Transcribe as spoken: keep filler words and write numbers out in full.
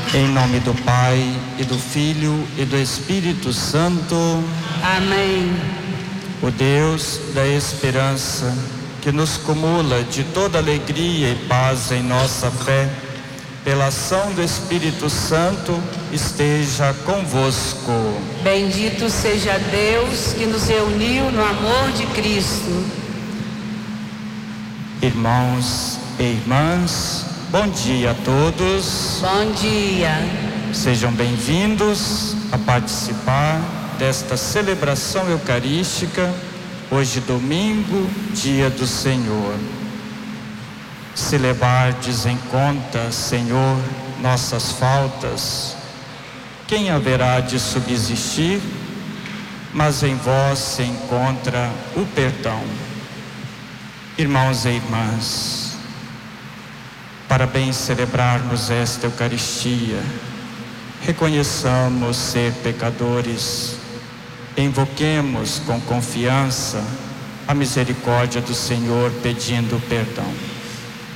Em nome do Pai, e do Filho, e do Espírito Santo. Amém. O Deus da esperança, que nos cumula de toda alegria e paz em nossa fé, pela ação do Espírito Santo, esteja convosco. Bendito seja Deus que nos reuniu no amor de Cristo. Irmãos e irmãs, bom dia a todos. Bom dia. Sejam bem-vindos a participar desta celebração eucarística, hoje domingo, dia do Senhor. Se levardes em conta, Senhor, nossas faltas, quem haverá de subsistir? Mas em vós se encontra o perdão. Irmãos e irmãs, para bem celebrarmos esta Eucaristia, reconheçamos ser pecadores, invoquemos com confiança a misericórdia do Senhor pedindo perdão.